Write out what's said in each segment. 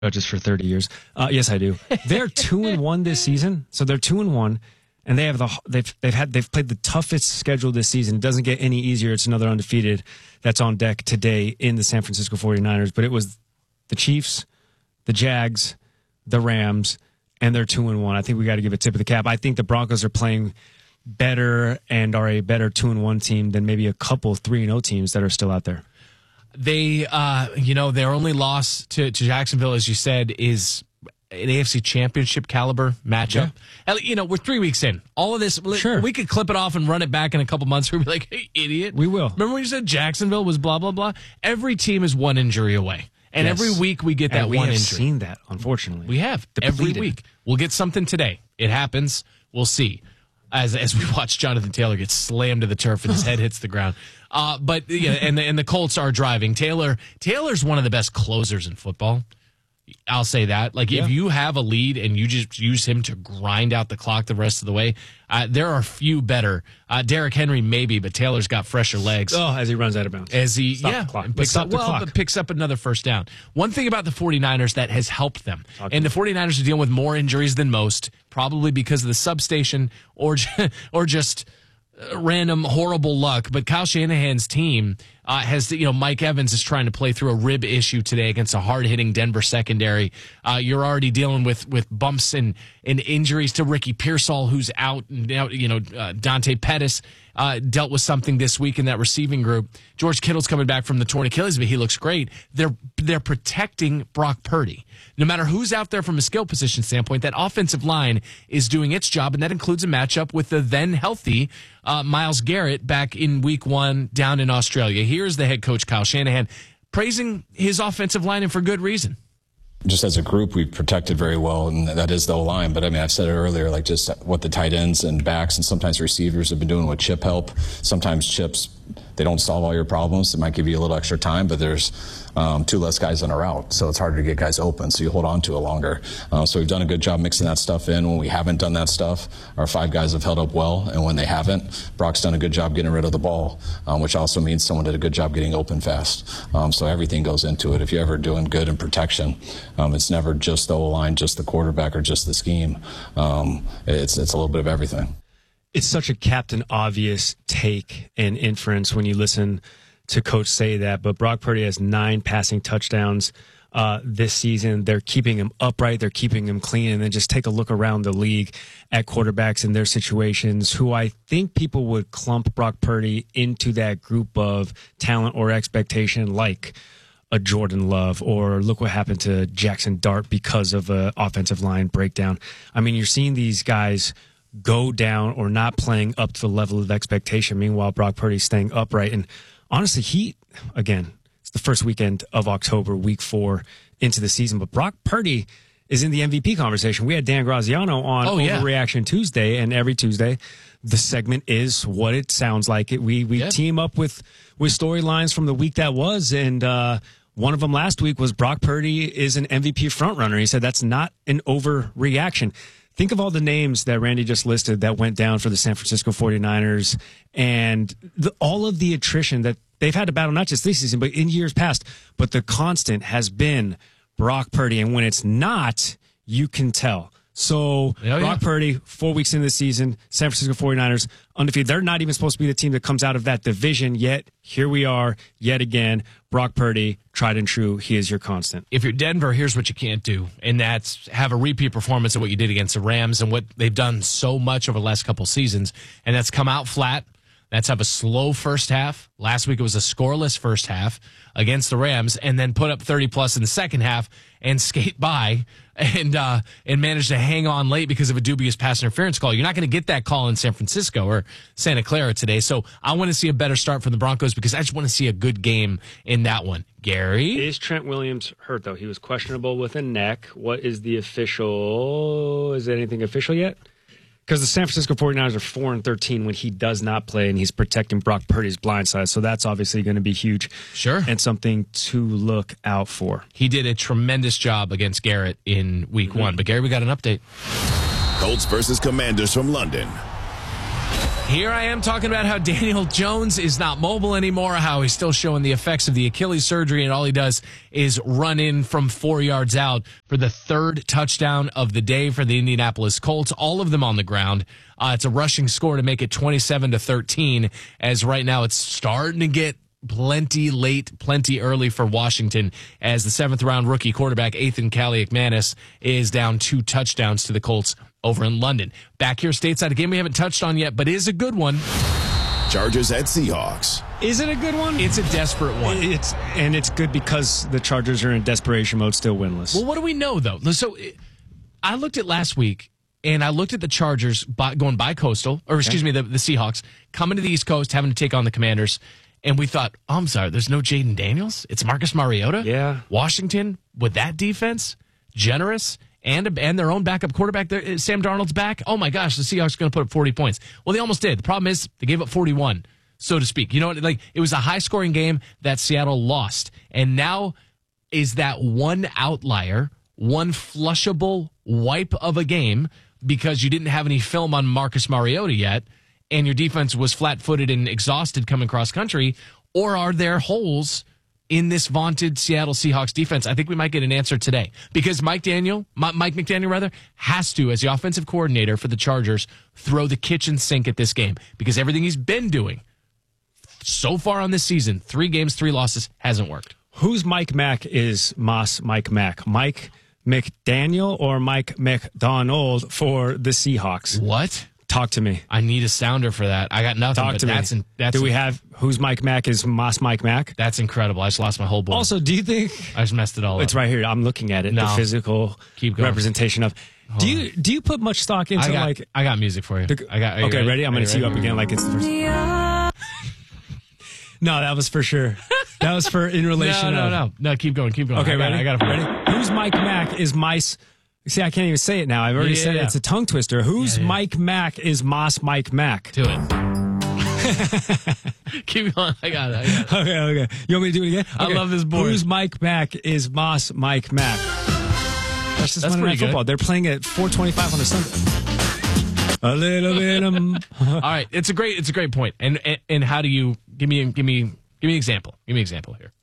Judges for 30 years. Yes, I do. They're 2-1 this season, so they're 2-1, and they have they've played the toughest schedule this season. It doesn't get any easier. It's another undefeated that's on deck today in the San Francisco 49ers. But it was the Chiefs, the Jags, the Rams, and they're 2-1. I think we got to give a tip of the cap. I think the Broncos are playing better and are a better 2-1 team than maybe a couple 3-0 teams that are still out there. They, their only loss to Jacksonville, as you said, is an AFC Championship caliber matchup. Yeah. We're 3 weeks in. All of this, sure. We could clip it off and run it back in a couple months. We'd be like, hey, idiot. We will. Remember when you said Jacksonville was blah, blah, blah? Every team is one injury away. And every week we get that one injury. We have seen that, unfortunately. We have. Every week. We'll get something today. It happens. We'll see. As we watch Jonathan Taylor get slammed to the turf and his head hits the ground. But the Colts are driving. Taylor's one of the best closers in football. I'll say that. If you have a lead and you just use him to grind out the clock the rest of the way, there are few better. Derrick Henry maybe, but Taylor's got fresher legs. Oh, as he runs out of bounds. Picks up another first down. One thing about the 49ers that has helped them, and the 49ers are dealing with more injuries than most, probably because of the substation or just random horrible luck, but Kyle Shanahan's team has, Mike Evans is trying to play through a rib issue today against a hard-hitting Denver secondary. You're already dealing with bumps and injuries to Ricky Pearsall, who's out. Now, Dante Pettis dealt with something this week in that receiving group. George Kittle's coming back from the torn Achilles, but he looks great. They're protecting Brock Purdy. No matter who's out there from a skill position standpoint, that offensive line is doing its job, and that includes a matchup with the then healthy Myles Garrett back in week 1 down in Australia. Here's the head coach, Kyle Shanahan, praising his offensive line, and for good reason. Just as a group, we've protected very well, and that is the O-line. But, I've said it earlier, just what the tight ends and backs and sometimes receivers have been doing with chip help. Sometimes chips, they don't solve all your problems. It might give you a little extra time, but there's 2 less guys on a route, so it's harder to get guys open, so you hold on to it longer. So we've done a good job mixing that stuff in. When we haven't done that stuff, our 5 guys have held up well, and when they haven't, Brock's done a good job getting rid of the ball, which also means someone did a good job getting open fast. So everything goes into it. If you're ever doing good in protection, it's never just the O-line, just the quarterback, or just the scheme. It's a little bit of everything. It's such a Captain Obvious take and inference when you listen to Coach say that, but Brock Purdy has 9 passing touchdowns this season. They're keeping him upright. They're keeping him clean. And then just take a look around the league at quarterbacks in their situations, who I think people would clump Brock Purdy into that group of talent or expectation, like a Jordan Love, or look what happened to Jackson Dart because of an offensive line breakdown. You're seeing these guys go down or not playing up to the level of expectation. Meanwhile, Brock Purdy's staying upright. And honestly, it's the first weekend of October, week 4 into the season, but Brock Purdy is in the MVP conversation. We had Dan Graziano on Overreaction Tuesday, and every Tuesday the segment is what it sounds like. We team up with storylines from the week that was, and one of them last week was Brock Purdy is an MVP frontrunner. He said that's not an overreaction. Think of all the names that Randy just listed that went down for the San Francisco 49ers, and all of the attrition that they've had to battle, not just this season, but in years past. But the constant has been Brock Purdy, and when it's not, you can tell. So Brock Purdy, 4 weeks into the season, San Francisco 49ers, undefeated. They're not even supposed to be the team that comes out of that division, yet here we are, yet again. Brock Purdy, tried and true, he is your constant. If you're Denver, here's what you can't do, and that's have a repeat performance of what you did against the Rams and what they've done so much over the last couple seasons, and that's come out flat. That's have a slow first half. Last week it was a scoreless first half against the Rams, and then put up 30+ in the second half and skate by and manage to hang on late because of a dubious pass interference call. You're not going to get that call in San Francisco or Santa Clara today. So I want to see a better start from the Broncos because I just want to see a good game in that one. Gary? Is Trent Williams hurt, though? He was questionable with a neck. What is the official? Is anything official yet? Because the San Francisco 49ers are 4-13 when he does not play, and he's protecting Brock Purdy's blind side. So that's obviously going to be huge. Sure. And something to look out for. He did a tremendous job against Garrett in week 1. But, Gary, we got an update. Colts versus Commanders from London. Here I am talking about how Daniel Jones is not mobile anymore, how he's still showing the effects of the Achilles surgery, and all he does is run in from 4 yards out for the third touchdown of the day for the Indianapolis Colts, all of them on the ground. It's a rushing score to make it 27-13, as right now it's starting to get plenty late, plenty early for Washington, as the 7th-round rookie quarterback Ethan Kaliakmanis is down 2 touchdowns to the Colts over in London. Back here stateside, a game we haven't touched on yet, but is a good one. Chargers at Seahawks. Is it a good one? It's a desperate one. It's good because the Chargers are in desperation mode, still winless. Well, what do we know, though? So I looked at last week, and I looked at the Chargers going by Coastal, or excuse me, the Seahawks, coming to the East Coast, having to take on the Commanders. And we thought, oh, I'm sorry, there's no Jaden Daniels? It's Marcus Mariota? Yeah. Washington, with that defense, generous, and their own backup quarterback, Sam Darnold's back. Oh, my gosh, the Seahawks are going to put up 40 points. Well, they almost did. The problem is they gave up 41, so to speak. You know what? Like, it was a high-scoring game that Seattle lost. And now is that one outlier, one flushable wipe of a game because you didn't have any film on Marcus Mariota yet, and your defense was flat-footed and exhausted coming cross-country, or are there holes in this vaunted Seattle Seahawks defense? I think we might get an answer today, because Mike McDaniel, has to, as the offensive coordinator for the Chargers, throw the kitchen sink at this game, because everything he's been doing so far on this season, 3 games, 3 losses, hasn't worked. Who's Mike Mack is Moss Mike Mack? Mike McDaniel or Mike McDonald for the Seahawks? What? Talk to me. I need a sounder for that. I got nothing. Talk to me. Do we have who's Mike Mack is Moss Mike Mack? That's incredible. I just lost my whole board. Also, do you think I just messed it all up? It's right here. I'm looking at it. No. The physical representation of. Do you put much stock into I got music for you. Okay, ready? I'm going to tee you up again like it's the first. No, that was for sure. That was for in relation. No. Keep going. Okay, ready? I got it. Ready? Who's Mike Mack is Mice. See, I can't even say it now. I've already said it. It's a tongue twister. Who's Mike Mack is Moss Mike Mack? Do it. Keep going. I got it. Okay. You want me to do it again? Okay. I love this board. Who's Mike Mack is Moss Mike Mack? That's just Monday Night Football. They're playing at 4:25 on a Sunday. A little bit of... All right. It's a great point. And how do you give me an example? Give me an example here.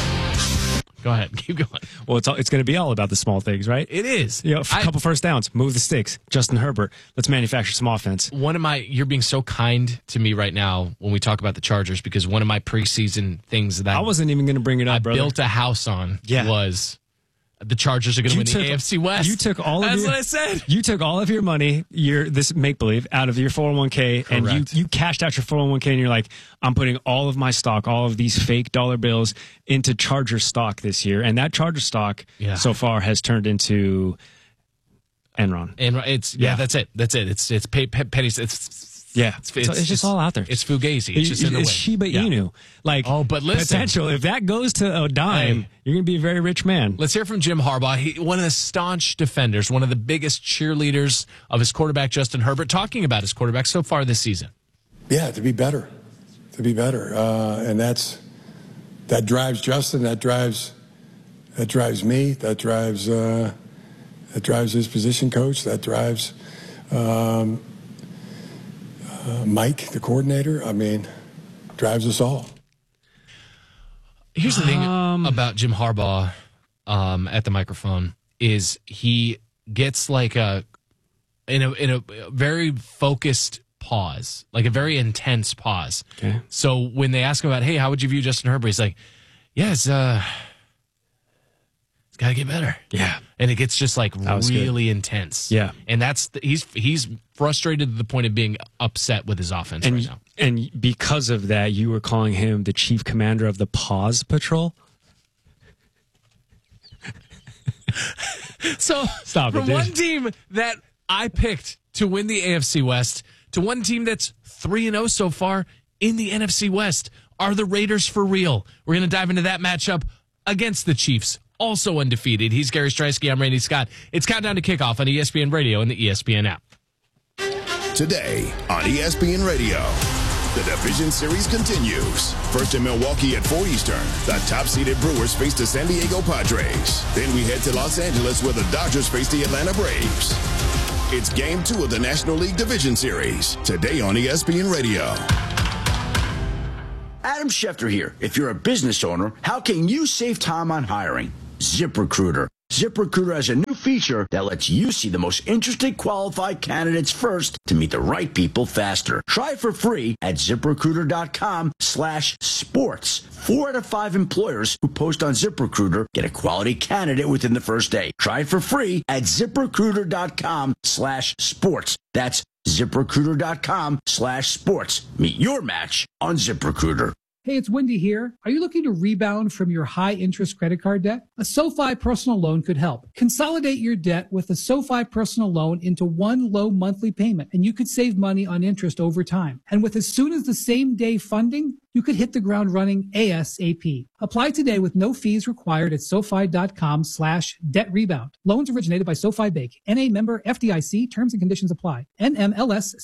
Go ahead. Keep going. Well, it's going to be all about the small things, right? It is. A couple first downs. Move the sticks. Justin Herbert. Let's manufacture some offense. You're being so kind to me right now when we talk about the Chargers, because one of my preseason things that I wasn't even going to bring it up, brother. Built a house on was the Chargers are going to win the AFC West. You took all of That's what I said. You took all of your money, this make-believe, out of your 401k, Correct. and you cashed out your 401k, and you're like, I'm putting all of my stock, all of these fake dollar bills into Charger stock this year. And that Charger stock so far has turned into Enron. That's it. It's pennies. It's just all out there. It's Fugazi. It's just in the way. It's Shiba Inu. But listen. Potential. If that goes to a dime, you're going to be a very rich man. Let's hear from Jim Harbaugh. One of the staunch defenders, one of the biggest cheerleaders of his quarterback, Justin Herbert, talking about his quarterback so far this season. Yeah, to be better. And that drives Justin. That drives me. That drives his position coach. That drives Mike, the coordinator. Drives us all. Here's the thing about Jim Harbaugh at the microphone is he gets like in a very focused pause, like a very intense pause. Okay. So when they ask him about, hey, how would you view Justin Herbert? He's like, it's got to get better. Yeah. And it gets just like really intense. Yeah. And he's frustrated to the point of being upset with his offense right now. And because of that, you were calling him the chief commander of the Pause Patrol? So from one team that I picked to win the AFC West to one team that's 3-0 so far in the NFC West, are the Raiders for real? We're going to dive into that matchup against the Chiefs, also undefeated. He's Gary Streisky. I'm Randy Scott. It's Countdown to Kickoff on ESPN Radio and the ESPN app. Today on ESPN Radio, the Division Series continues. First in Milwaukee at 4 Eastern, the top-seeded Brewers face the San Diego Padres. Then we head to Los Angeles where the Dodgers face the Atlanta Braves. It's Game 2 of the National League Division Series, today on ESPN Radio. Adam Schefter here. If you're a business owner, how can you save time on hiring? ZipRecruiter. ZipRecruiter has a new feature that lets you see the most interesting qualified candidates first to meet the right people faster. Try it for free at ZipRecruiter.com/sports. 4 out of 5 employers who post on ZipRecruiter get a quality candidate within the first day. Try it for free at ZipRecruiter.com/sports. That's ZipRecruiter.com/sports. Meet your match on ZipRecruiter. Hey, it's Wendy here. Are you looking to rebound from your high-interest credit card debt? A SoFi personal loan could help. Consolidate your debt with a SoFi personal loan into one low monthly payment, and you could save money on interest over time. And with as soon as the same day funding, you could hit the ground running ASAP. Apply today with no fees required at SoFi.com/debt rebound. Loans originated by SoFi Bank. NA member FDIC. Terms and conditions apply. NMLS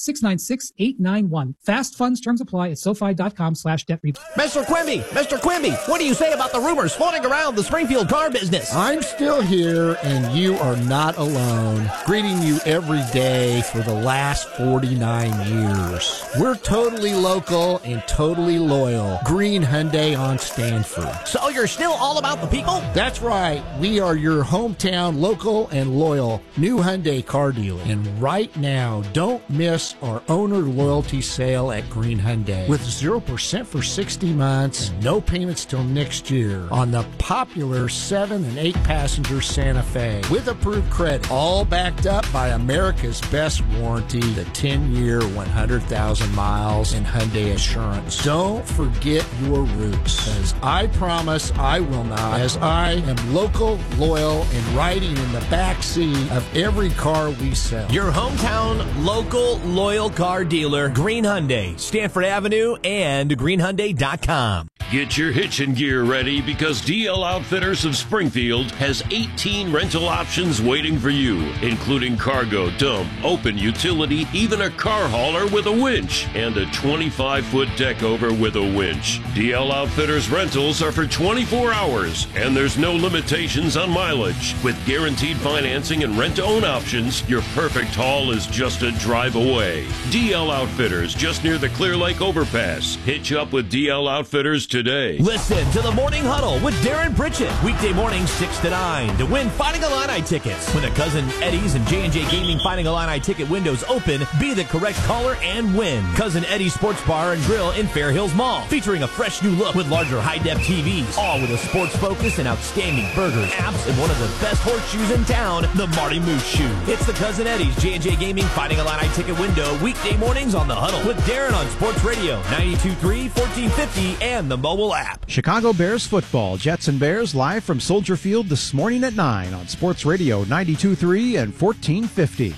696891. Fast funds terms apply at SoFi.com/debt rebound. Mr. Quimby, what do you say about the rumors floating around the Springfield car business? I'm still here, and you are not alone. Greeting you every day for the last 49 years. We're totally local and totally loyal. Green Hyundai on Stanford. So you're still all about the people? That's right. We are your hometown local and loyal new Hyundai car dealer. And right now, don't miss our owner loyalty sale at Green Hyundai. With 0% for 60 months and no payments till next year on the popular 7 and 8 passenger Santa Fe with approved credit. All backed up by America's best warranty, the 10-year, 100,000 miles in Hyundai Assurance. Don't forget your roots, as I promise I will not, as I am local, loyal, and riding in the back seat of every car we sell. Your hometown, local, loyal car dealer, Green Hyundai, Stanford Avenue, and greenhyundai.com. Get your hitching gear ready because DL Outfitters of Springfield has 18 rental options waiting for you, including cargo, dump, open utility, even a car hauler with a winch, and a 25-foot deck over with a winch. DL Outfitters rentals are for 24 hours, and there's no limitations on mileage. With guaranteed financing and rent-to-own options, your perfect haul is just a drive away. DL Outfitters, just near the Clear Lake Overpass. Hitch up with DL Outfitters today. Listen to the Morning Huddle with Darren Pritchett. Weekday mornings 6 to 9 to win Fighting Illini tickets. When the Cousin Eddie's and J&J Gaming Fighting Illini ticket windows open, be the correct caller and win. Cousin Eddie's Sports Bar and Grill in Fair Hills Mall, featuring a fresh new look with larger high-def TVs, all with a sports focus and outstanding burgers, apps, and one of the best horseshoes in town, the Marty Moose Shoe. It's the Cousin Eddie's J&J Gaming Fighting Illini ticket window, weekday mornings on The Huddle with Darren on Sports Radio 92.3, 1450, and the mobile app. Chicago Bears football. Jets and Bears live from Soldier Field this morning at 9 on Sports Radio 92.3 and 1450.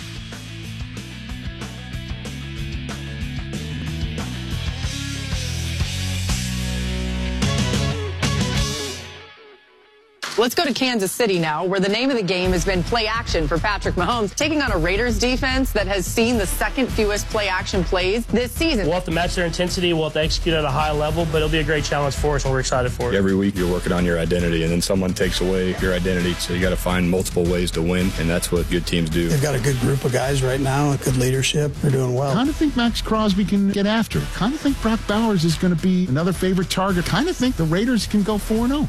Let's go to Kansas City now, where the name of the game has been play action for Patrick Mahomes, taking on a Raiders defense that has seen the second fewest play action plays this season. We'll have to match their intensity. We'll have to execute at a high level, but it'll be a great challenge for us, and we're excited for it. Every week you're working on your identity, and then someone takes away your identity, so you got to find multiple ways to win, and that's what good teams do. They've got a good group of guys right now, good leadership. They're doing well. Kind of think Max Crosby can get after it. Kind of think Brock Bowers is going to be another favorite target. Kind of think the Raiders can go 4-0.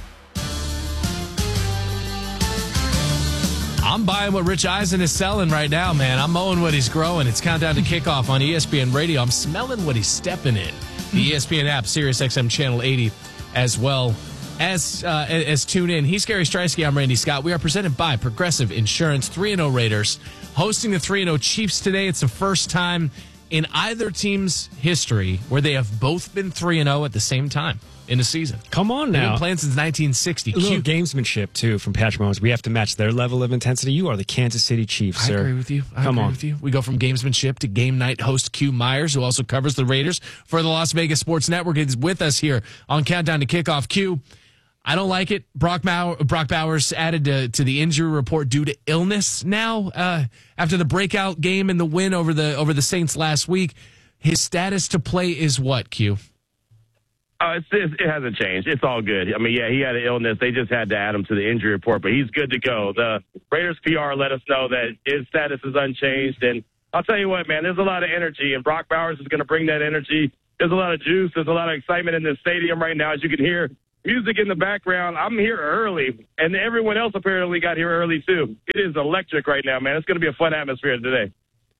I'm buying what Rich Eisen is selling right now, man. I'm mowing what he's growing. It's countdown to kickoff on ESPN Radio. I'm smelling what he's stepping in. The ESPN app, SiriusXM Channel 80, as well as tune in. He's Gary Streisky. I'm Randy Scott. We are presented by Progressive Insurance. 3-0 Raiders hosting the 3-0 Chiefs today. It's the first time in either team's history where they have both been 3-0 at the same time in a season. Come on now. They've been playing since 1960. A little gamesmanship, too, from Patrick Mahomes. We have to match their level of intensity. You are the Kansas City Chiefs, sir. I agree with you. I agree with you. We go from gamesmanship to game night host Q Myers, who also covers the Raiders for the Las Vegas Sports Network, is with us here on Countdown to Kickoff. Q, I don't like it. Brock Bowers added to the injury report due to illness now after the breakout game and the win over the Saints last week. His status to play is what, Q? It hasn't changed. It's all good. I mean, yeah, he had an illness. They just had to add him to the injury report, but he's good to go. The Raiders PR let us know that his status is unchanged. And I'll tell you what, man, there's a lot of energy, and Brock Bowers is going to bring that energy. There's a lot of juice. There's a lot of excitement in this stadium right now. As you can hear music in the background, I'm here early, and everyone else apparently got here early too. It is electric right now, man. It's going to be a fun atmosphere today.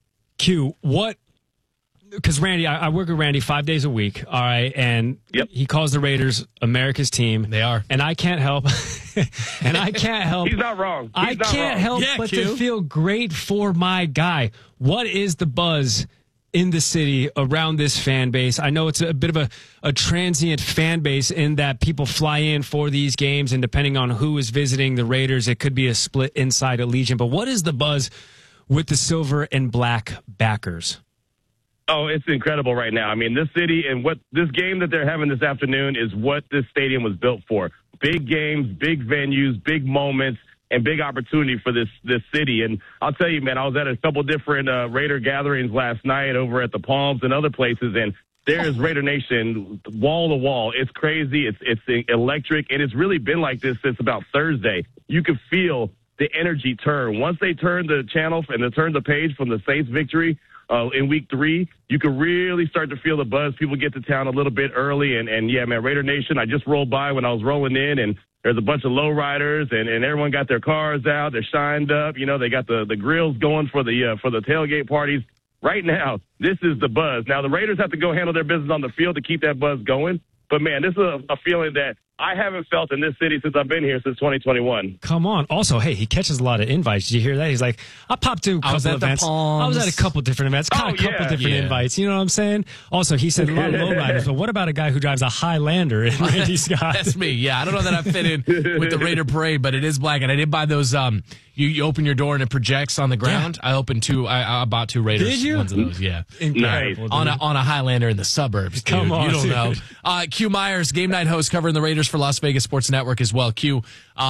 Q, what? Because Randy, I work with Randy 5 days a week, all right, and he calls the Raiders America's team. They are. And I can't help. He's not wrong. I can't help but to feel great for my guy. What is the buzz in the city around this fan base? I know it's a bit of a transient fan base in that people fly in for these games, and depending on who is visiting the Raiders, it could be a split inside Allegiant. But what is the buzz with the silver and black backers? Oh, it's incredible right now. I mean, this city and what this game that they're having this afternoon is what this stadium was built for. Big games, big venues, big moments, and big opportunity for this city. And I'll tell you, man, I was at a couple different Raider gatherings last night over at the Palms and other places, and there's Raider Nation wall to wall. It's crazy. It's electric, and it's really been like this since about Thursday. You could feel the energy turn. Once they turned the channel and they turned the page from the Saints victory in week 3, you can really start to feel the buzz. People get to town a little bit early, and yeah, man, Raider Nation, I just rolled by when I was rolling in, and there's a bunch of lowriders, and everyone got their cars out. They're shined up. You know, they got the grills going for the tailgate parties. Right now, this is the buzz. Now, the Raiders have to go handle their business on the field to keep that buzz going. But, man, this is a feeling that I haven't felt in this city since I've been here since 2021. Come on. Also, hey, he catches a lot of invites. Did you hear that? He's like, I popped to a couple events. I was at a couple different events. Got a couple different invites. You know what I'm saying? Also, he said a lot of lowriders. But what about a guy who drives a Highlander in Randy Scott? That's me. Yeah, I don't know that I fit in with the Raider parade, but it is black. And I did buy those. You open your door and it projects on the ground. Yeah. I bought 2 Raiders. Did you? Ones of those, yeah. Nice. On a Highlander in the suburbs. Dude. Come on, you don't know. Q Myers, game night host covering the Raiders for Las Vegas Sports Network as well. Q,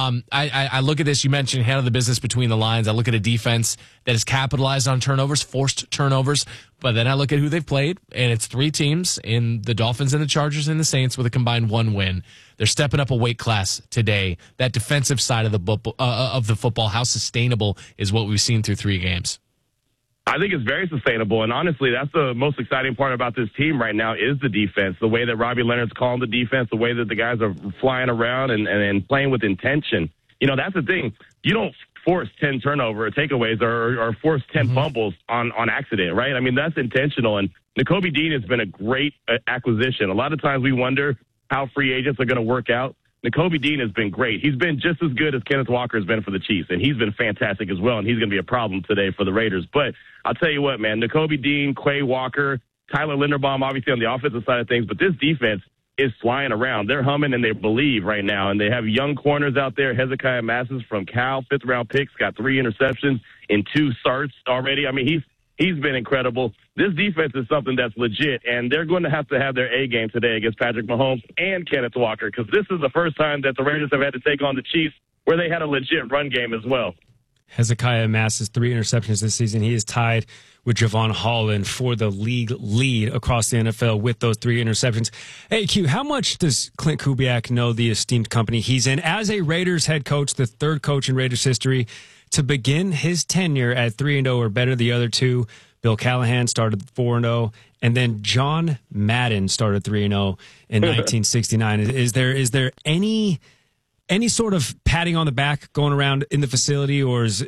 I look at this. You mentioned handle the business between the lines. I look at a defense that has capitalized on turnovers, forced turnovers. But then I look at who they've played, and it's 3 teams in the Dolphins and the Chargers and the Saints with a combined 1 win. They're stepping up a weight class today. That defensive side of the football, how sustainable is what we've seen through 3 games? I think it's very sustainable, and honestly, that's the most exciting part about this team right now is the defense, the way that Robbie Leonard's calling the defense, the way that the guys are flying around and playing with intention. You know, that's the thing. You don't force 10 turnover takeaways or force 10 fumbles on accident, right? I mean, that's intentional, and Nakobe Dean has been a great acquisition. A lot of times we wonder how free agents are going to work out. Nakobe Dean has been great. He's been just as good as Kenneth Walker has been for the Chiefs, and he's been fantastic as well, and he's going to be a problem today for the Raiders. But I'll tell you what, man, Nakobe Dean, Quay Walker, Tyler Linderbaum, obviously on the offensive side of things, but this defense is flying around. They're humming and they believe right now, and they have young corners out there. Hezekiah Masses from Cal, 5th-round picks, got 3 interceptions in 2 starts already. I mean, he's been incredible. This defense is something that's legit, and they're going to have their A game today against Patrick Mahomes and Kenneth Walker, because this is the first time that the Raiders have had to take on the Chiefs where they had a legit run game as well. Hezekiah Masses, 3 interceptions this season. He is tied with Javon Holland for the league lead across the NFL with those 3 interceptions. Hey, Q, how much does Clint Kubiak know the esteemed company he's in as a Raiders head coach, the 3rd coach in Raiders history to begin his tenure at 3-0 or better? The other 2, Bill Callahan started 4-0, and then John Madden started 3-0 in 1969. Is there any sort of patting on the back going around in the facility, or is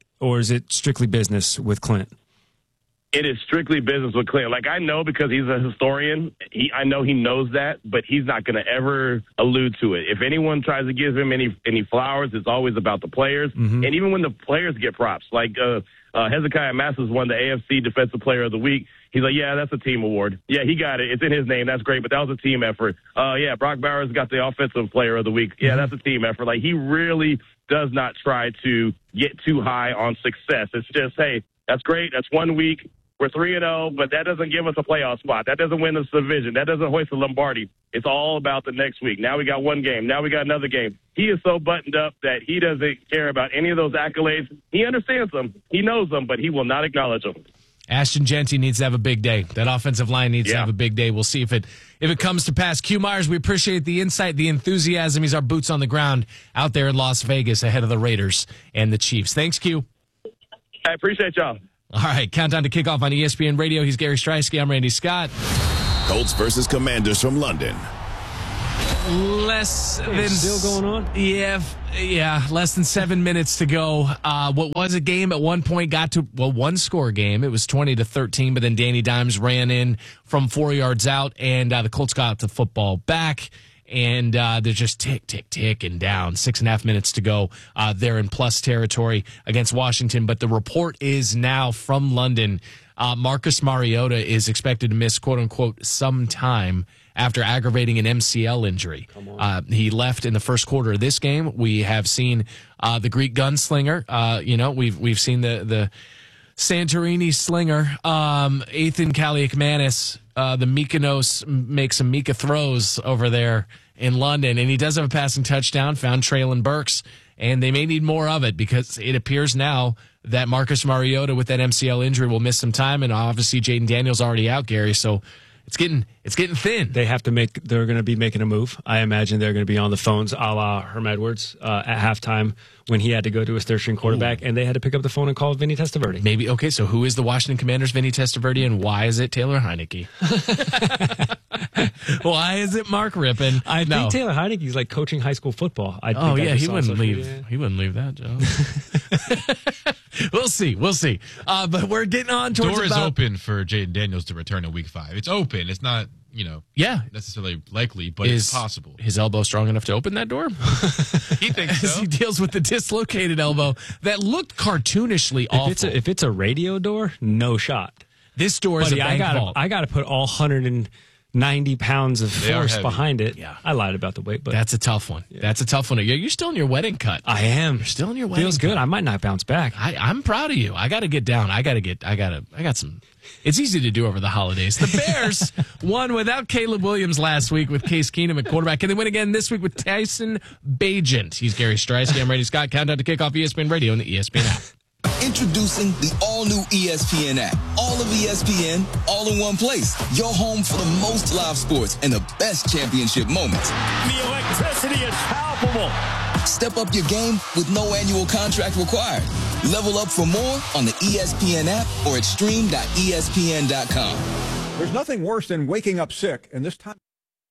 it strictly business with Clint? It is strictly business with Clint. Like, I know because he's a historian. I know he knows that, but he's not going to ever allude to it. If anyone tries to give him any flowers, it's always about the players. And even when the players get props, like Hezekiah Masses won the AFC Defensive Player of the Week. He's like, yeah, that's a team award. Yeah, he got it. It's in his name. That's great, but that was a team effort. Yeah, Brock Bowers got the Offensive Player of the Week. Yeah, that's a team effort. Like, he really does not try to get too high on success. It's just, hey, that's great. That's 1 week. We're 3-0, but that doesn't give us a playoff spot. That doesn't win us the division. That doesn't hoist the Lombardi. It's all about the next week. Now we got 1 game. Now we got another game. He is so buttoned up that he doesn't care about any of those accolades. He understands them. He knows them, but he will not acknowledge them. Ashton Jeanty needs to have a big day. That offensive line needs to have a big day. We'll see if it comes to pass. Q Myers, we appreciate the insight, the enthusiasm. He's our boots on the ground out there in Las Vegas ahead of the Raiders and the Chiefs. Thanks, Q. I appreciate y'all. All right, countdown to kickoff on ESPN Radio. He's Gary Striewski. I'm Randy Scott. Colts versus Commanders from London. Still going on? Yeah, less than 7 minutes to go. What was a game at one point got to one-score game. It was 20-13, but then Danny Dimes ran in from 4 yards out, and the Colts got the football back. And they're just ticking down. 6.5 minutes to go. They're in plus territory against Washington. But the report is now from London. Marcus Mariota is expected to miss, quote unquote, some time after aggravating an MCL injury. He left in the first quarter of this game. We have seen the Greek gunslinger. We've seen the Santorini slinger, Ethan Kaliakmanis, the Mykonos make some Mika throws over there in London, and he does have a passing touchdown, found Treylon Burks, and they may need more of it because it appears now that Marcus Mariota with that MCL injury will miss some time, and obviously Jaden Daniels already out, Gary, so it's getting thin. They're going to be making a move. I imagine they're going to be on the phones a la Herm Edwards at halftime when he had to go to his third-string quarterback, and they had to pick up the phone and call Vinny Testaverde. Maybe. Okay, so who is the Washington Commanders' Vinny Testaverde, and why is it Taylor Heineke? Why is it Mark Rippon? I think Taylor Heineke's like coaching high school football. He wouldn't leave. He wouldn't leave that job. We'll see. But we're getting on towards door is open for Jaden Daniels to return in Week 5. It's open. It's not, necessarily likely, but it's possible. His elbow strong enough to open that door? He thinks so. As he deals with the dislocated elbow that looked cartoonishly awful. If it's a radio door, no shot. This door is a bank vault. I got to put all 190 pounds of force behind it. Yeah. I lied about the weight, but that's a tough one. Yeah. That's a tough one. You're still in your wedding cut. I am. You're still in your wedding cut. Feels good. I might not bounce back. I'm proud of you. I got to get down. I got some. It's easy to do over the holidays. The Bears won without Caleb Williams last week with Case Keenum at quarterback. Can they win again this week with Tyson Bagent? He's Gary Striewski. I'm Randy Scott. Countdown to kickoff ESPN Radio and the ESPN app. Introducing the all-new ESPN app. All of ESPN, all in one place. Your home for the most live sports and the best championship moments. The electricity is palpable. Step up your game with no annual contract required. Level up for more on the ESPN app or at stream.espn.com. There's nothing worse than waking up sick, and this time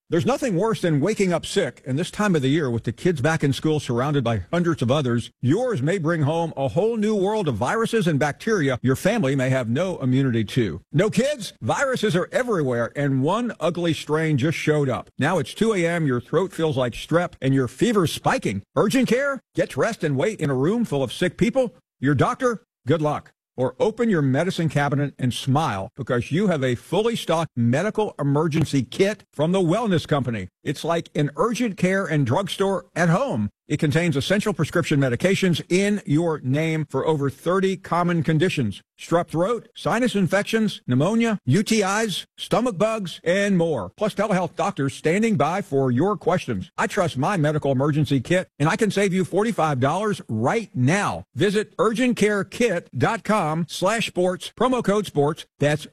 of the year with the kids back in school surrounded by hundreds of others. Yours may bring home a whole new world of viruses and bacteria your family may have no immunity to. No kids? Viruses are everywhere, and one ugly strain just showed up. Now it's 2 a.m., your throat feels like strep, and your fever's spiking. Urgent care? Get dressed and wait in a room full of sick people? Your doctor? Good luck. Or open your medicine cabinet and smile because you have a fully stocked medical emergency kit from the Wellness Company. It's like an urgent care and drugstore at home. It contains essential prescription medications in your name for over 30 common conditions. Strep throat, sinus infections, pneumonia, UTIs, stomach bugs, and more. Plus telehealth doctors standing by for your questions. I trust my medical emergency kit, and I can save you $45 right now. Visit urgentcarekit.com/sports, promo code sports. That's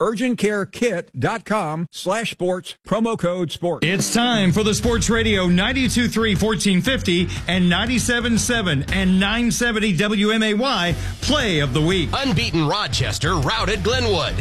urgentcarekit.com/sports, promo code sports. It's time for the Sports Radio 92.3 1450 and 97.7 and 970 WMAY Play of the Week. Unbeaten Rochester routed Glenwood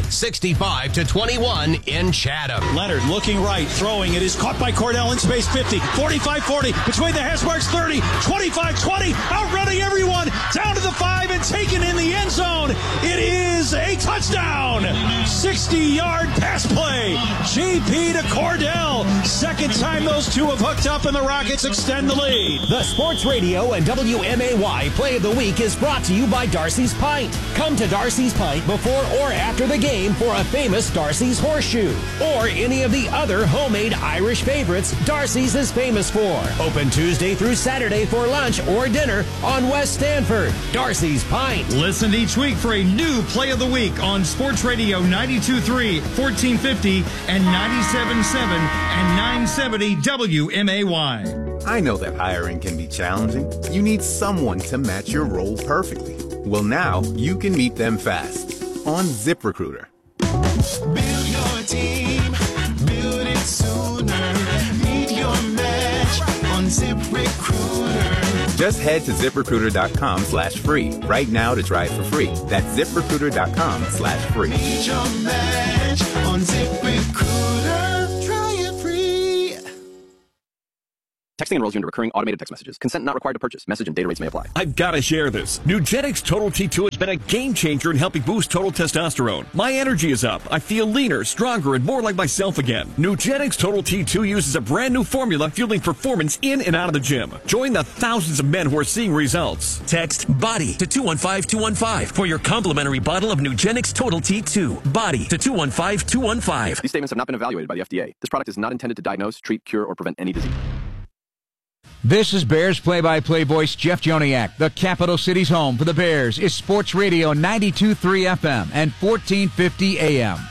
65-21 in Chatham. Leonard looking right, throwing. It is caught by Cordell in space 50, 45-40, between the hash marks 30, 25-20, outrunning everyone, down to the 5 and taken in the end zone. It is a touchdown. 60-yard pass play. GP to Cordell. Second time those two have hooked up and the Rockets extend the lead. The Sports Radio and WMAY Play of the Week is brought to you by Darcy's Pint. Come to Darcy's Pint before or after the game for a famous Darcy's Horseshoe or any of the other homemade Irish favorites Darcy's is famous for. Open Tuesday through Saturday for lunch or dinner on West Stanford. Darcy's Pint. Listen each week for a new Play of the Week on Sports Radio 92.3, 1450 and 97.7 and 970 WMAY. I know that hiring can be challenging. You need someone to match your role perfectly. Well, now you can meet them fast. on ZipRecruiter. Build your team, build it sooner. Meet your match on ZipRecruiter. Just head to ZipRecruiter.com/free right now to try it for free. That's ZipRecruiter.com/free. Meet your match on ZipRecruiter. Try it free. Texting enrolls you into recurring automated text messages. Consent not required to purchase. Message and data rates may apply. I've got to share this. Nugenix Total T2 has been a game changer in helping boost total testosterone. My energy is up. I feel leaner, stronger, and more like myself again. Nugenix Total T2 uses a brand new formula fueling performance in and out of the gym. Join the thousands of men who are seeing results. Text BODY to 215-215 for your complimentary bottle of Nugenix Total T2. BODY to 215-215. These statements have not been evaluated by the FDA. This product is not intended to diagnose, treat, cure, or prevent any disease. This is Bears play-by-play voice Jeff Joniak. The capital city's home for the Bears is Sports Radio 92.3 FM and 1450 AM.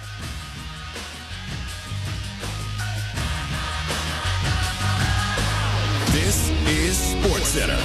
This is SportsCenter.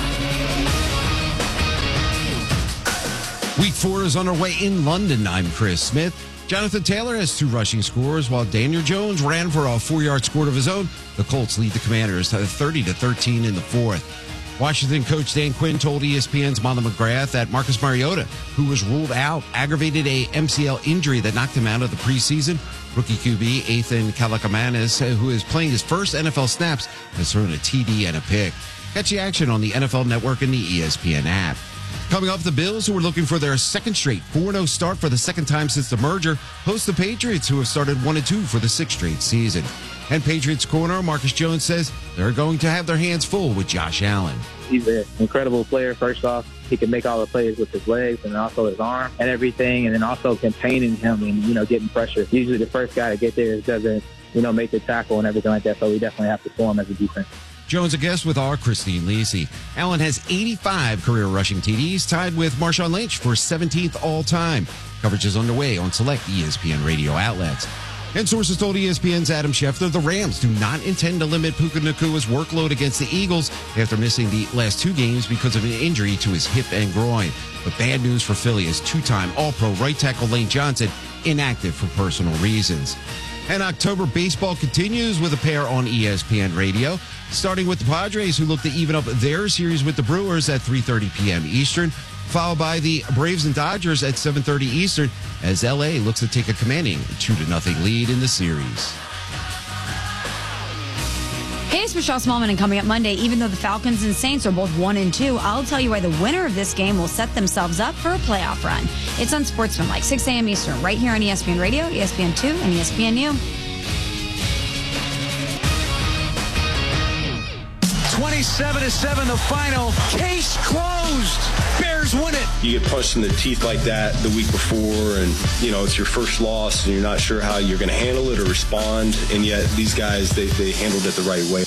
Week 4 is underway in London. I'm Chris Smith. Jonathan Taylor has 2 rushing scores, while Daniel Jones ran for a 4-yard score of his own. The Colts lead the Commanders 30-13 in the 4th. Washington coach Dan Quinn told ESPN's Molly McGrath that Marcus Mariota, who was ruled out, aggravated a MCL injury that knocked him out of the preseason. Rookie QB Ethan Kalakamanis, who is playing his first NFL snaps, has thrown a TD and a pick. Catch the action on the NFL Network and the ESPN app. Coming up, the Bills, who are looking for their second straight 4-0 start for the second time since the merger, host the Patriots, who have started 1-2 for the 6th straight season. And Patriots corner Marcus Jones says they're going to have their hands full with Josh Allen. He's an incredible player. First off, he can make all the plays with his legs and also his arm and everything, and then also containing him and, getting pressure. Usually the first guy to get there doesn't, make the tackle and everything like that, so we definitely have to form as a defense. Jones a guest with our Christine Lisi. Allen has 85 career rushing TDs, tied with Marshawn Lynch for 17th all-time. Coverage is underway on select ESPN radio outlets. And sources told ESPN's Adam Schefter the Rams do not intend to limit Puka Nacua's workload against the Eagles after missing the last 2 games because of an injury to his hip and groin. But bad news for Philly as 2-time All-Pro right tackle Lane Johnson inactive for personal reasons. And October baseball continues with a pair on ESPN Radio, starting with the Padres, who look to even up their series with the Brewers at 3:30 p.m. Eastern, followed by the Braves and Dodgers at 7:30 Eastern, as L.A. looks to take a commanding 2-0 lead in the series. Hey, it's Michelle Smallman, and coming up Monday, even though the Falcons and Saints are both 1-2, I'll tell you why the winner of this game will set themselves up for a playoff run. It's on Sportsmanlike, 6 a.m. Eastern, right here on ESPN Radio, ESPN2, and ESPNU. 27-7 the final. Case closed. Bears win it. You get punched in the teeth like that the week before, and it's your first loss, and you're not sure how you're going to handle it or respond, and yet these guys, they handled it the right way.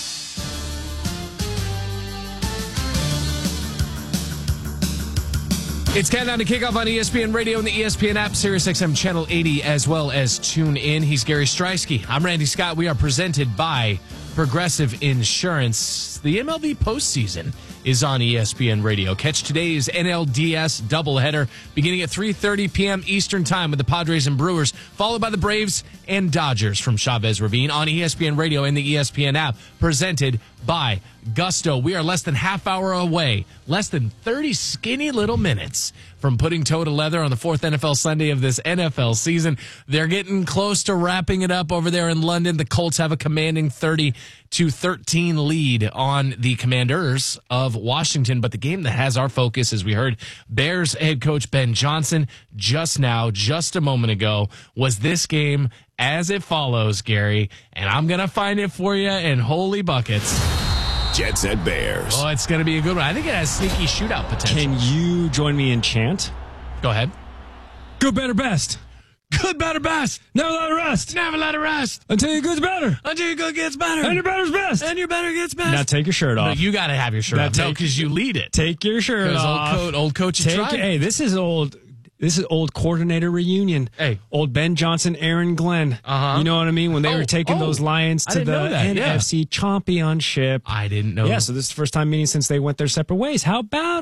It's countdown to kickoff on ESPN Radio and the ESPN app, SiriusXM Channel 80, as well as Tune In. He's Gary Streisky. I'm Randy Scott. We are presented by Progressive Insurance. The MLB postseason is on ESPN Radio. Catch today's NLDS doubleheader beginning at 3:30 p.m. Eastern Time with the Padres and Brewers, followed by the Braves and Dodgers from Chavez Ravine on ESPN Radio and the ESPN app, presented by Gusto. We are less than half hour away, less than 30 skinny little minutes from putting toe to leather on the 4th NFL Sunday of this NFL season. They're getting close to wrapping it up over there in London. The Colts have a commanding 30-13 lead on the Commanders of Washington. But the game that has our focus, as we heard Bears head coach Ben Johnson just a moment ago, was this game as it follows, Gary. And I'm going to find it for you in holy buckets. Jets at Bears. Oh, it's going to be a good one. I think it has sneaky shootout potential. Can you join me in chant? Go ahead. Good, better, best. Good, better, best. Never let it rest. Never let it rest. Until your good's better. Until your good gets better. And your better's best. And your better gets best. Now take your shirt off. No, you got to have your shirt off. No, because you lead it. Take your shirt off. Old coach, Hey, this is old coordinator reunion. Hey. Old Ben Johnson, Aaron Glenn. Uh-huh. You know what I mean? When they were taking those Lions to the NFC Championship. I didn't know. Yeah, so this is the first time meeting since they went their separate ways. How about it?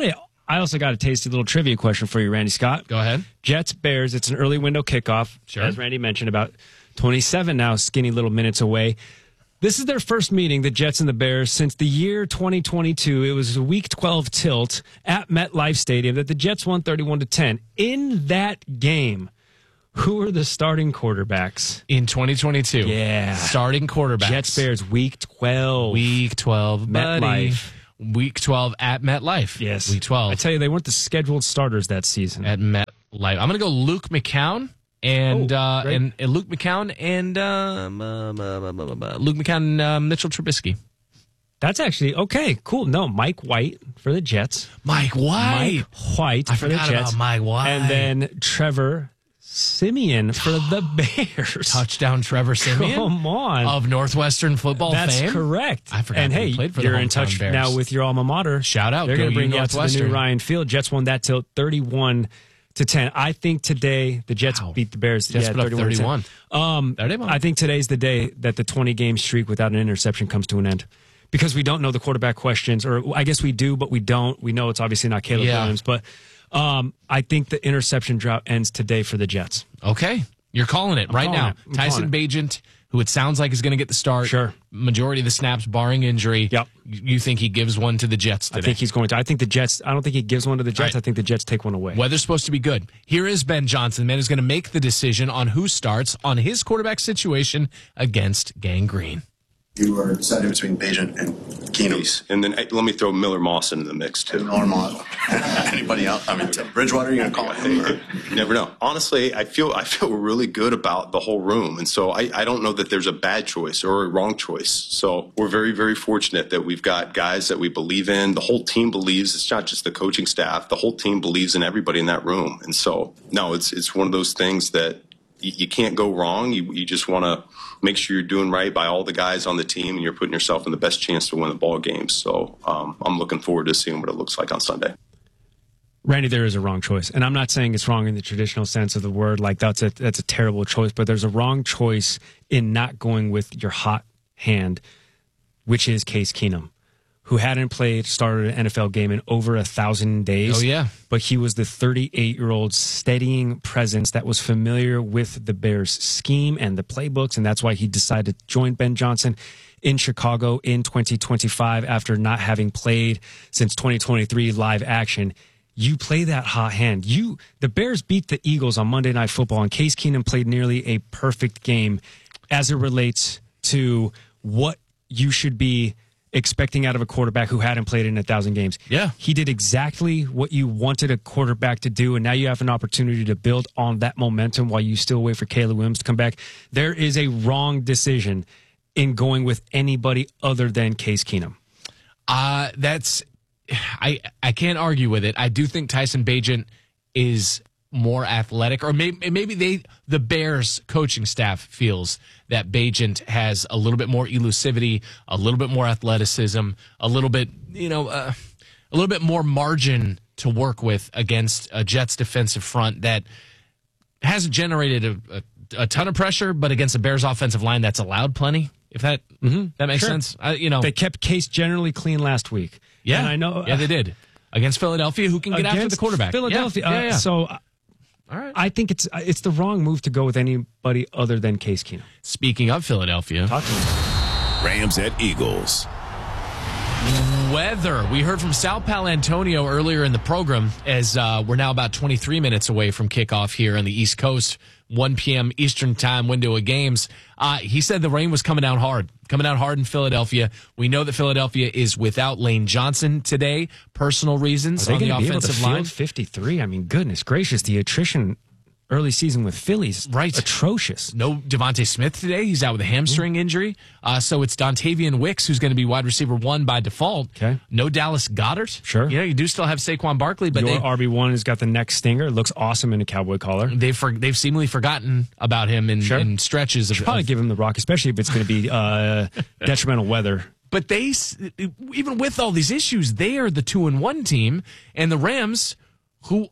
I also got a tasty little trivia question for you, Randy Scott. Go ahead. Jets, Bears, it's an early window kickoff. Sure. As Randy mentioned, about 27 now skinny little minutes away. This is their first meeting, the Jets and the Bears, since the year 2022. It was a Week 12 tilt at MetLife Stadium that the Jets won 31-10. In that game, who are the starting quarterbacks? In 2022. Yeah. Starting quarterbacks. Jets, Bears, Week 12. Week 12, MetLife. Week 12 at MetLife. Yes. Week 12. I tell you, they weren't the scheduled starters that season. At MetLife. I'm going to go Luke McCown. And Luke McCown and Mitchell Trubisky. That's actually okay. Cool. No, Mike White for the Jets. Mike White for the Jets. About Mike White. And then Trevor Siemian for the Bears. Touchdown Trevor Siemian. Come on. Of Northwestern football fame. That's correct. I forgot. And hey, he played for you're the in touch Bears. now with your alma mater. Shout out. They're going to bring you out to the Northwestern. new Ryan Field. Jets won that till 31-10. I think today the Jets beat the Bears. Jets put up 31. I think today's the day that the 20-game streak without an interception comes to an end. Because we don't know the quarterback questions, or I guess we do, but we don't. We know it's obviously not Caleb Williams, but I think the interception drought ends today for the Jets. Okay. You're calling it right now. Tyson Bagent, who it sounds like is going to get the start. Sure. Majority of the snaps, barring injury. Yep. You think he gives one to the Jets today? I think he's going to. I think the Jets, I don't think he gives one to the Jets. Right. I think the Jets take one away. Weather's supposed to be good. Here is Ben Johnson, man, who's going to make the decision on who starts on his quarterback situation against Gang Green. You are deciding between Bagent and Keenum. And then let me throw Miller Moss into the mix, too. Normal. Anybody else? I mean, Bridgewater, you're going to call him? You never know. Honestly, I feel really good about the whole room. And so I don't know that there's a bad choice or a wrong choice. So we're very, very fortunate that we've got guys that we believe in. The whole team believes. It's not just the coaching staff. The whole team believes in everybody in that room. And so, no, it's one of those things that you can't go wrong. You just want to make sure you're doing right by all the guys on the team, and you're putting yourself in the best chance to win the ball game. So I'm looking forward to seeing what it looks like on Sunday. Randy, there is a wrong choice. And I'm not saying it's wrong in the traditional sense of the word, like that's a terrible choice, but there's a wrong choice in not going with your hot hand, which is Case Keenum, who hadn't started an NFL game in over 1,000 days. Oh, yeah. But he was the 38-year-old steadying presence that was familiar with the Bears' scheme and the playbooks, and that's why he decided to join Ben Johnson in Chicago in 2025 after not having played since 2023 live action. You play that hot hand. The Bears beat the Eagles on Monday Night Football, and Case Keenum played nearly a perfect game as it relates to what you should be expecting out of a quarterback who hadn't played in 1,000 games. Yeah. He did exactly what you wanted a quarterback to do, and now you have an opportunity to build on that momentum while you still wait for Caleb Williams to come back. There is a wrong decision in going with anybody other than Case Keenum. I can't argue with it. I do think Tyson Bagent is more athletic, or maybe the Bears coaching staff feels that Bagent has a little bit more elusivity, a little bit more athleticism, a little bit more margin to work with against a Jets defensive front that hasn't generated a ton of pressure, but against a Bears offensive line that's allowed plenty. If that makes sense, they kept Case generally clean last week. Yeah, and I know. Yeah, they did against Philadelphia, who can get after the quarterback. Philadelphia. Yeah. So. All right. I think it's the wrong move to go with anybody other than Case Keenum. Speaking of Philadelphia, talk to me. Rams at Eagles. Weather. We heard from Sal Palantonio earlier in the program as we're now about 23 minutes away from kickoff here on the East Coast, 1 p.m. Eastern time window of games. He said the rain was coming down hard in Philadelphia. We know that Philadelphia is without Lane Johnson today, personal reasons on the offensive line. 53. I mean, goodness gracious, the attrition early season with Phillies, right? Atrocious. No Devontae Smith today. He's out with a hamstring injury. So it's Dontavian Wicks who's going to be wide receiver 1 by default. Okay. No Dallas Goedert. Sure. You do still have Saquon Barkley, but your RB1 has got the neck stinger. It looks awesome in a cowboy collar. They've seemingly forgotten about him in stretches. Should probably give him the rock, especially if it's going to be detrimental weather. But even with all these issues, they are the 2-1 team, and the Rams, who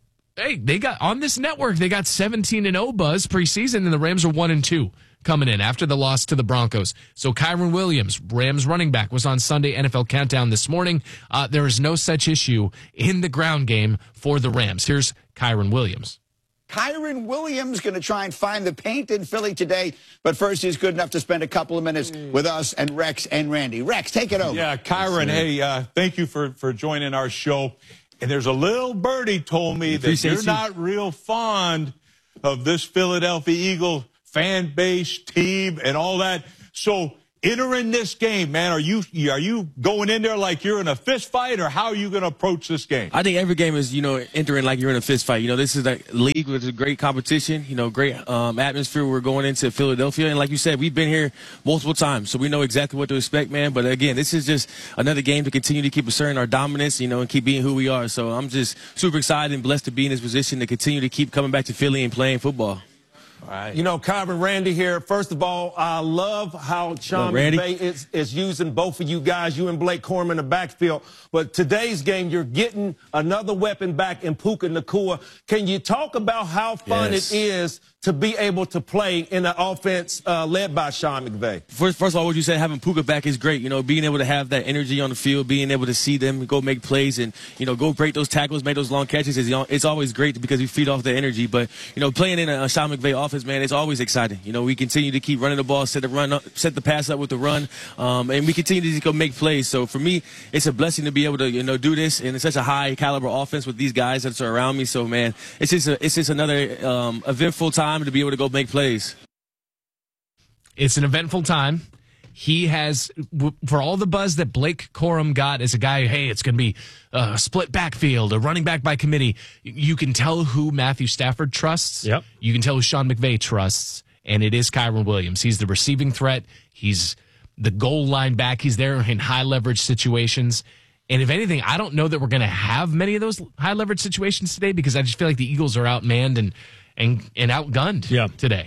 hey, they got on this network, they got 17-0 buzz preseason, and the Rams are 1-2 coming in after the loss to the Broncos. So Kyren Williams, Rams running back, was on Sunday NFL Countdown this morning. There is no such issue in the ground game for the Rams. Here's Kyren Williams. Kyren Williams going to try and find the paint in Philly today. But first, he's good enough to spend a couple of minutes with us and Rex and Randy. Rex, take it over. Yeah, Kyren, hey, thank you for joining our show. And there's a little birdie told me that you're not real fond of this Philadelphia Eagle fan base, team, and all that. So entering this game, man, are you going in there like you're in a fist fight, or how are you going to approach this game? I think every game is, entering like you're in a fist fight. This is a league with a great competition, great atmosphere. We're going into Philadelphia, and like you said, we've been here multiple times, so we know exactly what to expect, man. But again, this is just another game to continue to keep asserting our dominance, and keep being who we are. So I'm just super excited and blessed to be in this position to continue to keep coming back to Philly and playing football. All right. Kyren, Randy here. First of all, I love how Sean McVay is using both of you guys, you and Blake Corum in the backfield. But today's game, you're getting another weapon back in Puka Nacua. Can you talk about how fun it is to be able to play in an offense led by Sean McVay? First of all, what you said, having Puka back is great. Being able to have that energy on the field, being able to see them go make plays and, go break those tackles, make those long catches. It's always great because we feed off the energy. But, playing in a Sean McVay offense, man, it's always exciting. We continue to keep running the ball, set the pass up with the run, and we continue to just go make plays. So for me, it's a blessing to be able to, do this in such a high caliber offense with these guys that are around me. So, man, it's just another eventful time to be able to go make plays. It's an eventful time. He has, for all the buzz that Blake Corum got as a guy, hey, it's going to be a split backfield, a running back by committee. You can tell who Matthew Stafford trusts. Yep. You can tell who Sean McVay trusts, and it is Kyren Williams. He's the receiving threat. He's the goal line back. He's there in high leverage situations. And if anything, I don't know that we're going to have many of those high leverage situations today because I just feel like the Eagles are outmanned and outgunned today.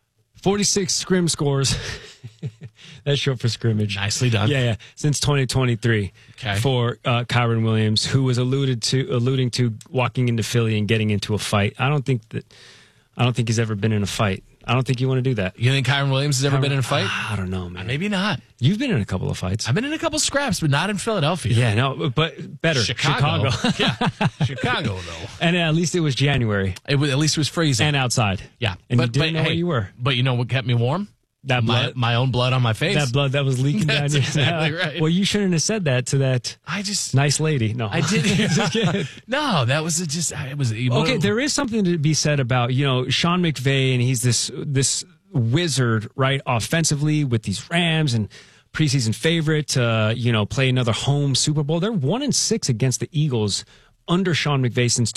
46 scrim scores. That's short for scrimmage. Nicely done. Yeah. Since 2023 for Kyren Williams, who was alluding to walking into Philly and getting into a fight. I don't think he's ever been in a fight. I don't think you want to do that. You think Kyren Williams has ever been in a fight? I don't know, man. Maybe not. You've been in a couple of fights. I've been in a couple of scraps, but not in Philadelphia. Yeah, no, but better. Chicago. Yeah, Chicago, though. And at least it was January. At least it was freezing. And outside. Yeah. And you didn't know where you were. But you know what kept me warm? That blood, my own blood on my face. That blood that was leaking down your exactly right. Well, you shouldn't have said that to that nice lady. No, I did. No, that was it was okay. There is something to be said about Sean McVay, and he's this wizard, right? Offensively with these Rams and preseason favorite to play another home Super Bowl. They're 1-6 against the Eagles under Sean McVay since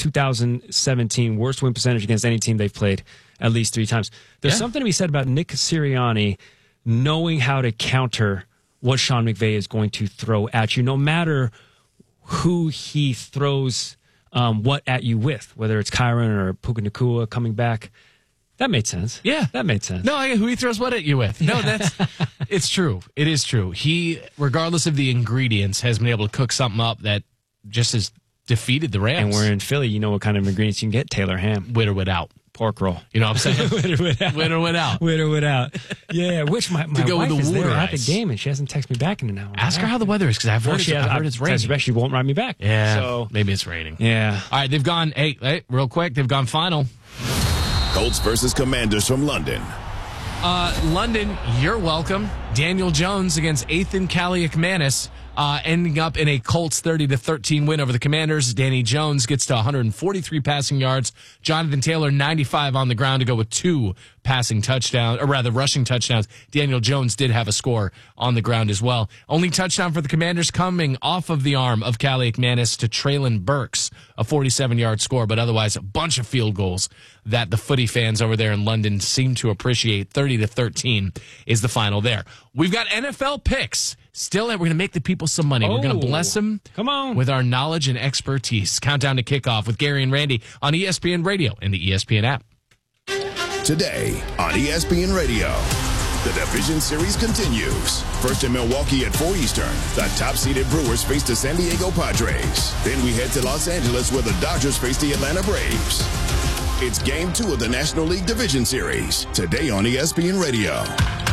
2017. Worst win percentage against any team they've played at least 3 times. There's something to be said about Nick Sirianni knowing how to counter what Sean McVay is going to throw at you, no matter who he throws what at you with, whether it's Kyren or Puka Nacua coming back. That made sense. Yeah. That made sense. No, who he throws what at you with. No, it's true. It is true. He, regardless of the ingredients, has been able to cook something up that just has defeated the Rams. And we're in Philly. You know what kind of ingredients you can get? Taylor ham. With or without. Pork roll. You know what I'm saying? With or without. With or without. With or without. Yeah, which my go wife with the is there water at the ice. game, and she hasn't texted me back in an hour. Ask her how the weather is, because I've heard it's raining. She won't write me back. Yeah, so maybe it's raining. Yeah. All right, they've gone, hey, real quick, they've gone final. Colts versus Commanders from London. London, you're welcome. Daniel Jones against Ethan Kaliakmanis, ending up in a Colts 30-13 win over the Commanders. Danny Jones gets to 143 passing yards. Jonathan Taylor, 95 on the ground to go with 2 rushing touchdowns. Daniel Jones did have a score on the ground as well. Only touchdown for the Commanders coming off of the arm of Kaliakmanis to Treylon Burks, a 47-yard score, but otherwise a bunch of field goals that the footy fans over there in London seem to appreciate. 30-13 is the final there. We've got NFL picks. Still, we're going to make the people some money. We're going to bless them with our knowledge and expertise. Countdown to kickoff with Gary and Randy on ESPN Radio and the ESPN app. Today on ESPN Radio. The Division Series continues. First in Milwaukee at 4 Eastern, the top-seeded Brewers face the San Diego Padres. Then we head to Los Angeles where the Dodgers face the Atlanta Braves. It's Game 2 of the National League Division Series, today on ESPN Radio.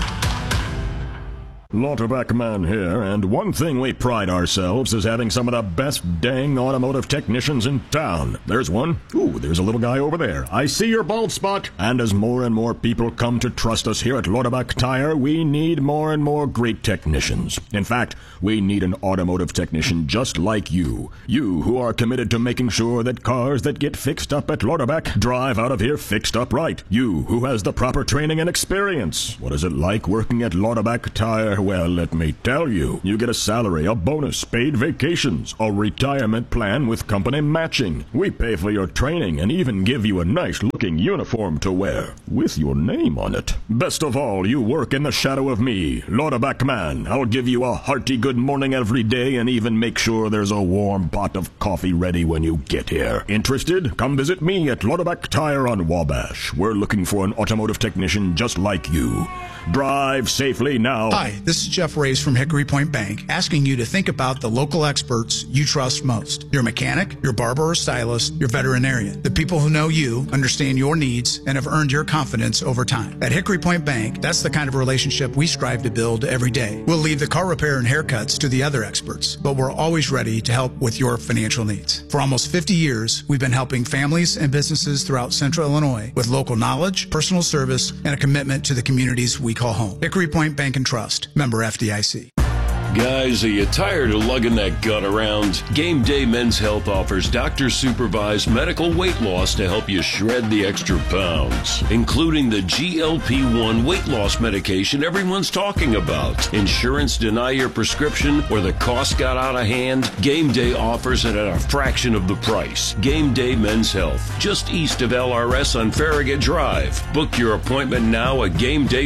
Lauterbach Man here, and one thing we pride ourselves is having some of the best dang automotive technicians in town. There's one. Ooh, there's a little guy over there. I see your bald spot. And as more and more people come to trust us here at Lauterbach Tire, we need more and more great technicians. In fact, we need an automotive technician just like you. You who are committed to making sure that cars that get fixed up at Lauterbach drive out of here fixed up right. You who has the proper training and experience. What is it like working at Lauterbach Tire? Well, let me tell you. You get a salary, a bonus, paid vacations, a retirement plan with company matching. We pay for your training and even give you a nice-looking uniform to wear with your name on it. Best of all, you work in the shadow of me, Lauterbach Man. I'll give you a hearty good morning every day and even make sure there's a warm pot of coffee ready when you get here. Interested? Come visit me at Lauterbach Tire on Wabash. We're looking for an automotive technician just like you. Drive safely now. Hi, this is Jeff Rays from Hickory Point Bank, asking you to think about the local experts you trust most. Your mechanic, your barber or stylist, your veterinarian. The people who know you, understand your needs, and have earned your confidence over time. At Hickory Point Bank, that's the kind of relationship we strive to build every day. We'll leave the car repair and haircuts to the other experts, but we're always ready to help with your financial needs. For almost 50 years, we've been helping families and businesses throughout Central Illinois with local knowledge, personal service, and a commitment to the communities we call home. Hickory Point Bank and Trust, member FDIC. Guys, are you tired of lugging that gun around? Game Day Men's Health offers doctor-supervised medical weight loss to help you shred the extra pounds, including the GLP-1 weight loss medication everyone's talking about. Insurance deny your prescription or the cost got out of hand? Game Day offers it at a fraction of the price. Game Day Men's Health, just east of LRS on Farragut Drive. Book your appointment now at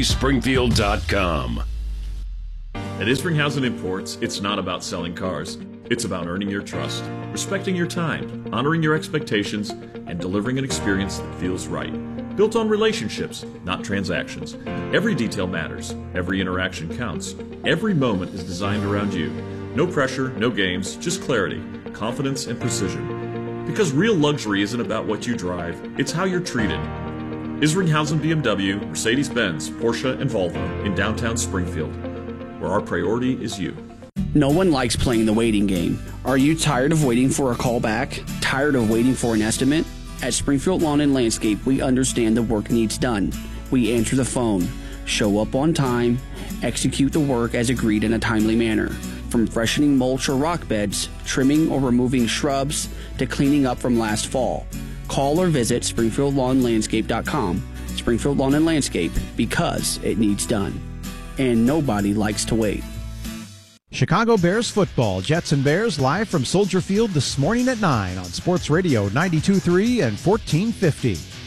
GameDaySpringfield.com. At Isringhausen Imports, it's not about selling cars. It's about earning your trust, respecting your time, honoring your expectations, and delivering an experience that feels right. Built on relationships, not transactions. Every detail matters. Every interaction counts. Every moment is designed around you. No pressure, no games, just clarity, confidence, and precision. Because real luxury isn't about what you drive, it's how you're treated. Isringhausen BMW, Mercedes-Benz, Porsche, and Volvo in downtown Springfield, where our priority is you. No one likes playing the waiting game. Are you tired of waiting for a call back? Tired of waiting for an estimate? At Springfield Lawn and Landscape, we understand the work needs done. We answer the phone, show up on time, execute the work as agreed in a timely manner. From freshening mulch or rock beds, trimming or removing shrubs, to cleaning up from last fall. Call or visit SpringfieldLawnLandscape.com. Springfield Lawn and Landscape, because it needs done. And nobody likes to wait. Chicago Bears football. Jets and Bears live from Soldier Field this morning at 9 on Sports Radio 92.3 and 1450.